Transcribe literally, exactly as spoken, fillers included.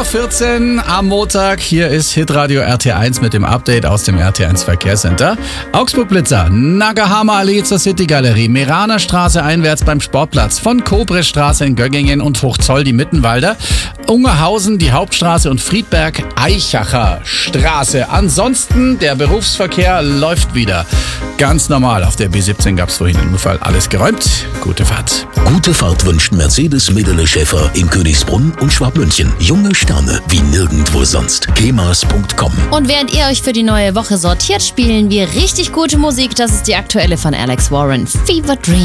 Uhr vierzehn am Montag. Hier ist Hitradio R T eins mit dem Update aus dem R T eins Verkehrscenter. Augsburg-Blitzer, Nagahama Allee zur City-Galerie, Meraner Straße einwärts beim Sportplatz, von Kobrestraße in Göggingen und Hochzoll die Mittenwalder, Ungerhausen die Hauptstraße und Friedberg Eichacher Straße. Ansonsten, der Berufsverkehr läuft wieder. Ganz normal. Auf der B siebzehn gab es vorhin im Unfall. Alles geräumt. Gute Fahrt. Gute Fahrt wünscht Mercedes Medele Schäfer in Königsbrunn und Schwabmünchen. Junge Sterne wie nirgendwo sonst. kemas punkt com. Und während ihr euch für die neue Woche sortiert, spielen wir richtig gute Musik. Das ist die aktuelle von Alex Warren. Fever Dream.